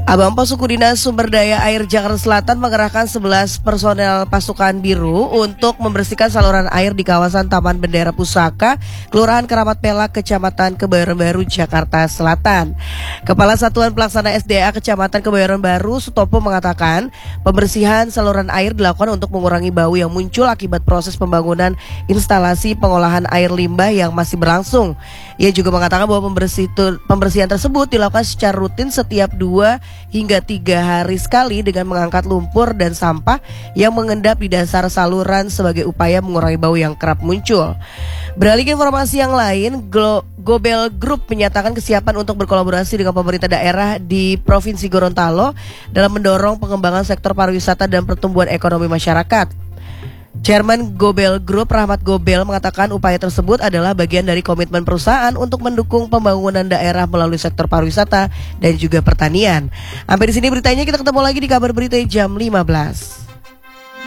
Abang Suku Dinas Sumber Daya Air Jakarta Selatan mengerahkan 11 personel pasukan biru untuk membersihkan saluran air di kawasan Taman Bendera Pusaka, Kelurahan Keramat Pelak, Kecamatan Kebayoran Baru, Jakarta Selatan. Kepala Satuan Pelaksana SDA Kecamatan Kebayoran Baru, Sutopo, mengatakan pembersihan saluran air dilakukan untuk mengurangi bau yang muncul akibat proses pembangunan instalasi pengolahan air limbah yang masih berlangsung. Ia juga mengatakan bahwa pembersihan tersebut dilakukan secara rutin setiap 2 hingga 3 hari sekali dengan mengangkat lumpur dan sampah yang mengendap di dasar saluran sebagai upaya mengurangi bau yang kerap muncul. Beralih ke informasi yang lain, Gobel Group menyatakan kesiapan untuk berkolaborasi dengan pemerintah daerah di Provinsi Gorontalo dalam mendorong pengembangan sektor pariwisata dan pertumbuhan ekonomi masyarakat. Chairman Gobel Group, Rahmat Gobel, mengatakan upaya tersebut adalah bagian dari komitmen perusahaan untuk mendukung pembangunan daerah melalui sektor pariwisata dan juga pertanian. Sampai di sini beritanya, kita ketemu lagi di kabar berita jam 15.